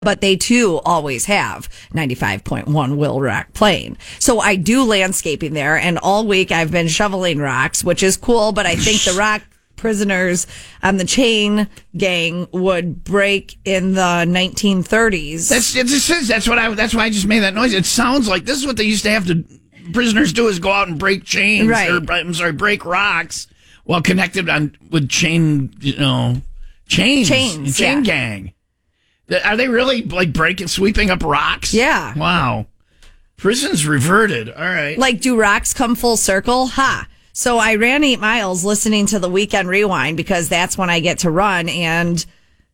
but they too always have 95.1 Will Rock playing. So I do landscaping there, and all week I've been shoveling rocks, which is cool, but I think the rock prisoners on the chain gang would break in the 1930s. That's why I just made that noise. It sounds like this is what they used to have to prisoners do, is go out and break chains, right. Break rocks while connected with chains. Chain gang. Are they really like sweeping up rocks? Yeah. Wow. Prison's reverted. All right. Like, do rocks come full circle? Ha. So I ran 8 miles listening to the Weekend Rewind because that's when I get to run, and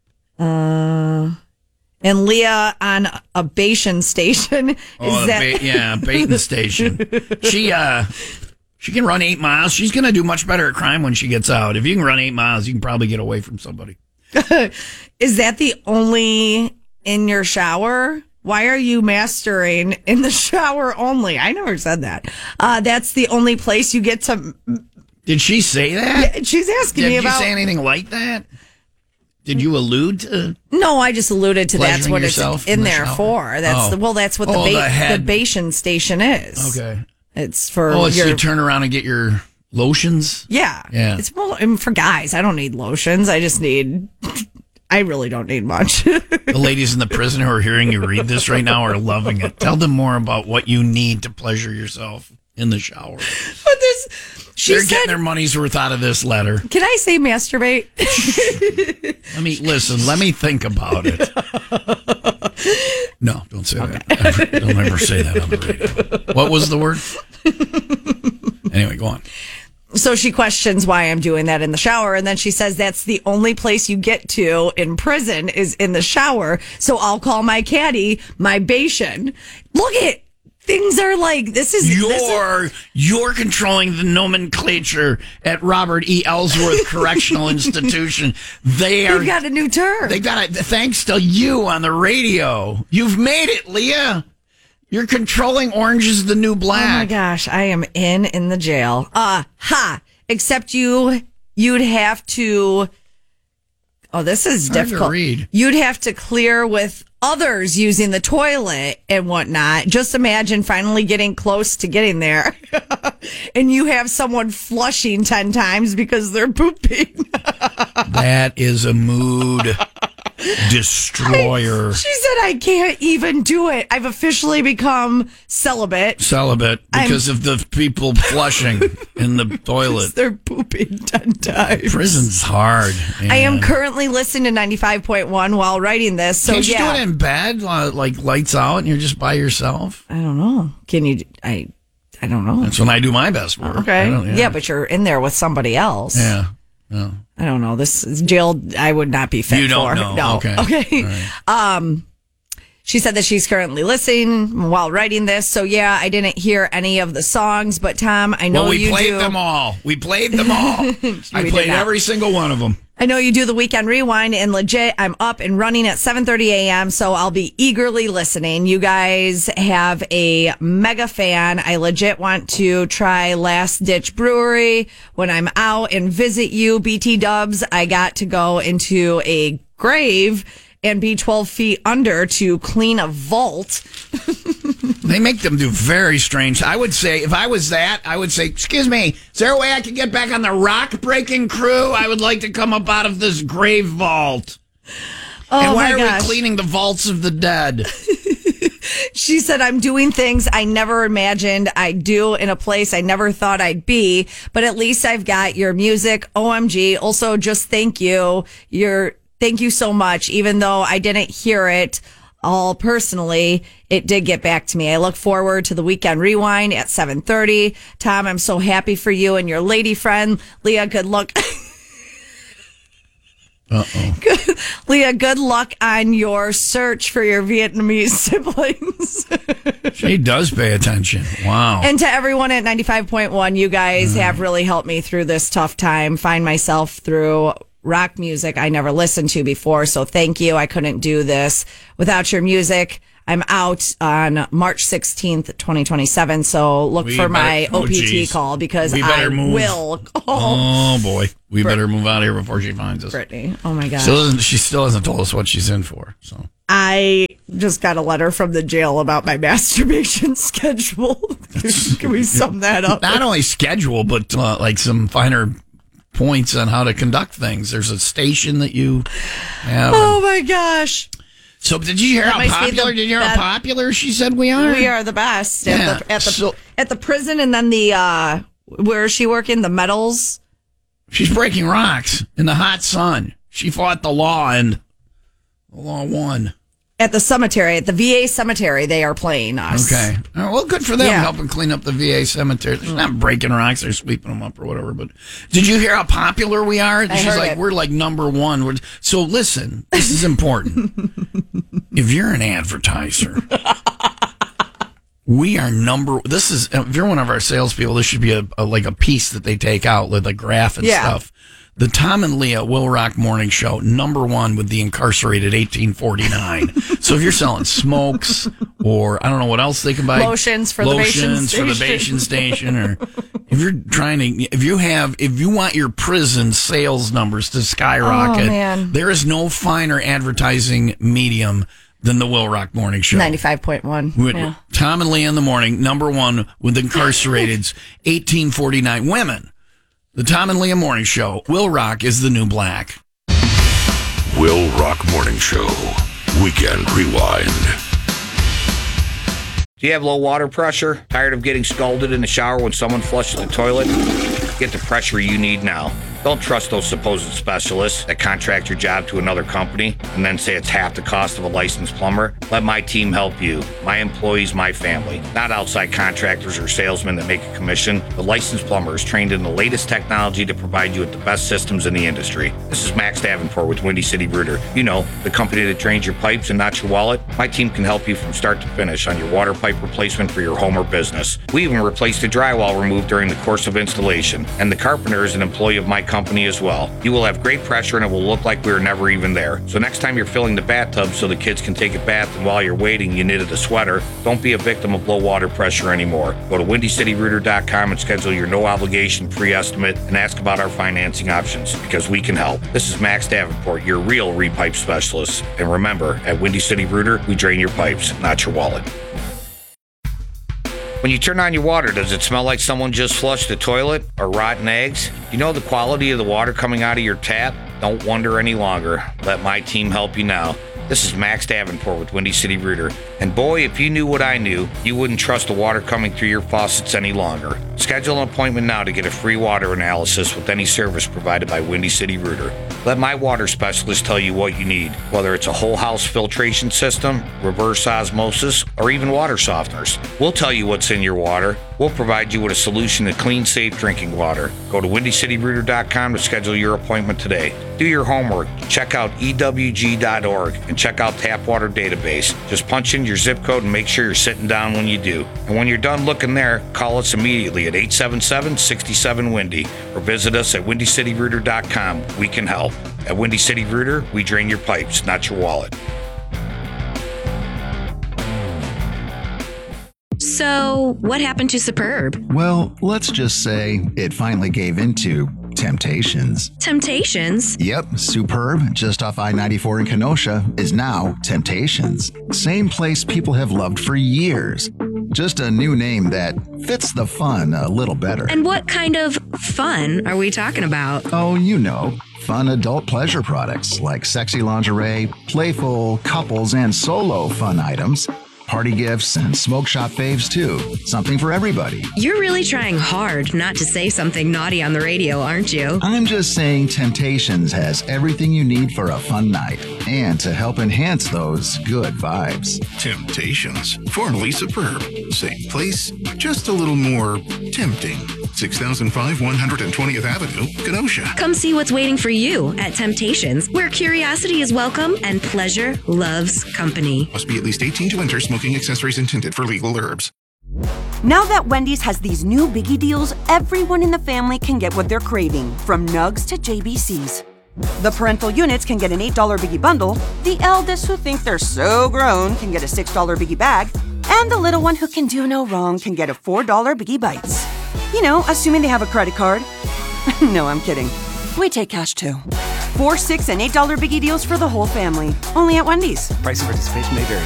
Leah on a Bashan station. Baiting station. She can run 8 miles. She's going to do much better at crime when she gets out. If you can run 8 miles, you can probably get away from somebody. Is that the only in your shower? Why are you mastering in the shower only? I never said that. That's the only place you get to. Did she say that? Yeah, she's asking me about. Did you say anything like that? Did you allude to? No, I just alluded to that's what it's in there shower? For. That's that's what the Bashan station is. Okay. It's for you turn around and get your lotions? Yeah. It's for guys. I don't need lotions. I really don't need much. The ladies in the prison who are hearing you read this right now are loving it. Tell them more about what you need to pleasure yourself in the shower. But they're getting their money's worth out of this letter. Can I say masturbate? Let me think about it. No, don't say that. Don't ever say that on the radio. What was the word? Anyway, go on. So she questions why I'm doing that in the shower. And then she says that's the only place you get to in prison is in the shower. So I'll call my caddy my Bashan. Look at things are like this is you're controlling the nomenclature at Robert E. Ellsworth Correctional Institution. They've got a new term. They got it thanks to you on the radio. You've made it, Leah. You're controlling Orange is the New Black. Oh my gosh, I am in the jail. Except you'd have to. Oh, this is difficult. To read. You'd have to clear with others using the toilet and whatnot. Just imagine finally getting close to getting there, and you have someone flushing 10 times because they're pooping. That is a mood destroyer. She said I can't even do it. I've officially become celibate because of the people flushing in the toilet. They're pooping 10 times. Prison's hard. Man. I am currently listening to 95.1 while writing this. So can't you do it in bed, like lights out, and you're just by yourself? I don't know. Can you? I don't know. That's when I do my best work. Okay. Yeah, but you're in there with somebody else. Yeah. No. I don't know. This is jail. I would not be fit for. You don't know. No. Okay. Right. She said that she's currently listening while writing this. So yeah, I didn't hear any of the songs, but Tom, I know you do. We played them all. I played every single one of them. I know you do the Weekend Rewind, and legit, I'm up and running at 7:30 a.m., so I'll be eagerly listening. You guys have a mega fan. I legit want to try Last Ditch Brewery when I'm out and visit you, BT Dubs. I got to go into a grave and be 12 feet under to clean a vault. They make them do very strange. I would say, if I was that, I would say, excuse me, is there a way I could get back on the rock breaking crew? I would like to come up out of this grave vault. Oh, and why my gosh. are we cleaning the vaults of the dead? She said, I'm doing things I never imagined I'd do in a place I never thought I'd be, but at least I've got your music. OMG. Also, just thank you. Thank you so much. Even though I didn't hear it all personally, it did get back to me. I look forward to the Weekend Rewind at 7:30. Tom, I'm so happy for you and your lady friend. Leah, good luck. Leah, good luck on your search for your Vietnamese siblings. She does pay attention. Wow. And to everyone at 95.1, you guys have really helped me through this tough time, find myself through rock music I never listened to before. So thank you. I couldn't do this without your music. I'm out on March 16th, 2027. So look for my OPT call because I will call. Oh, boy. We better move out of here before she finds us. Brittany. Oh, my gosh. She still hasn't told us what she's in for. So I just got a letter from the jail about my masturbation schedule. Can we sum that up? Not only schedule, but like some finer points on how to conduct things. There's a station that you have. Oh, my gosh. So did you hear how popular? Did you hear how popular she said we are? We are the best at the prison, and then where is she working? The metals. She's breaking rocks in the hot sun. She fought the law, and the law won. At the cemetery, at the VA cemetery, they are playing us. Okay. Well, good for them helping clean up the VA cemetery. They're not breaking rocks, they're sweeping them up or whatever. But did you hear how popular we are? She's like, we're like number one. So listen, this is important. If you're an advertiser, we are if you're one of our salespeople, this should be a piece that they take out, like graph and stuff. The Tom and Leah Will Rock Morning Show, number one with the incarcerated 1849. So if you're selling smokes or I don't know what else they can buy. Lotions for the Bastion Station. Or if you're if you want your prison sales numbers to skyrocket, there is no finer advertising medium than the Will Rock Morning Show. 95.1. Tom and Leah in the morning, number one with incarcerated's 1849 women. The Tom and Leah Morning Show. Will Rock is the new black. Will Rock Morning Show. Weekend Rewind. Do you have low water pressure? Tired of getting scalded in the shower when someone flushes the toilet? Get the pressure you need now. Don't trust those supposed specialists that contract your job to another company and then say it's half the cost of a licensed plumber. Let my team help you. My employees, my family. Not outside contractors or salesmen that make a commission. The licensed plumber is trained in the latest technology to provide you with the best systems in the industry. This is Max Davenport with Windy City Rooter. You know, the company that drains your pipes and not your wallet. My team can help you from start to finish on your water pipe replacement for your home or business. We even replaced the drywall removed during the course of installation. And the carpenter is an employee of my company as well. You will have great pressure and it will look like we were never even there. So next time you're filling the bathtub so the kids can take a bath and while you're waiting you knitted a sweater, don't be a victim of low water pressure anymore. Go to WindyCityRooter.com and schedule your no obligation pre-estimate and ask about our financing options because we can help. This is Max Davenport, your real repipe specialist. And remember, at Windy City Rooter, we drain your pipes, not your wallet. When you turn on your water, does it smell like someone just flushed the toilet or rotten eggs? You know the quality of the water coming out of your tap? Don't wonder any longer. Let my team help you now. This is Max Davenport with Windy City Rooter. And boy, if you knew what I knew, you wouldn't trust the water coming through your faucets any longer. Schedule an appointment now to get a free water analysis with any service provided by Windy City Rooter. Let my water specialist tell you what you need, whether it's a whole house filtration system, reverse osmosis, or even water softeners. We'll tell you what's in your water. We'll provide you with a solution to clean, safe drinking water. Go to WindyCityRooter.com to schedule your appointment today. Do your homework. Check out EWG.org and check out Tap Water Database. Just punch in your zip code and make sure you're sitting down when you do. And when you're done looking there, call us immediately at 877-67-WINDY or visit us at WindyCityRooter.com. We can help. At Windy City Rooter, we drain your pipes, not your wallet. So, what happened to Superb? Well, let's just say it finally gave into Temptations. Temptations? Yep, Superb, just off I-94 in Kenosha, is now Temptations. Same place people have loved for years. Just a new name that fits the fun a little better. And what kind of fun are we talking about? Oh, you know, fun adult pleasure products like sexy lingerie, playful couples and solo fun items, party gifts, and smoke shop faves too. Something for everybody. You're really trying hard not to say something naughty on the radio, aren't you? I'm just saying Temptations has everything you need for a fun night and to help enhance those good vibes. Temptations, formerly Superb. Same place, just a little more tempting. 6005 120th Avenue, Kenosha. Come see what's waiting for you at Temptations, where curiosity is welcome and pleasure loves company. Must be at least 18 to enter. Smoking accessories intended for legal herbs. Now that Wendy's has these new biggie deals, everyone in the family can get what they're craving, from nugs to JBCs. The parental units can get an $8 Biggie bundle, the eldest who think they're so grown can get a $6 Biggie bag, and the little one who can do no wrong can get a $4 Biggie Bites. You know, assuming they have a credit card. No, I'm kidding. We take cash too. $4, $6, and $8 Biggie deals for the whole family. Only at Wendy's. Price and participation may vary.